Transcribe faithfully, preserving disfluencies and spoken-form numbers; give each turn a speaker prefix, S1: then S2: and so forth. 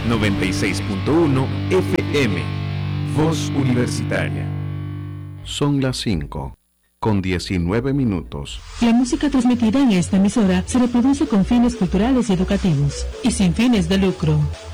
S1: noventa y seis punto uno F M, Voz Universitaria.
S2: Son las cinco, con diecinueve minutos.
S3: La música transmitida en esta emisora se reproduce con fines culturales y educativos, y sin fines de lucro.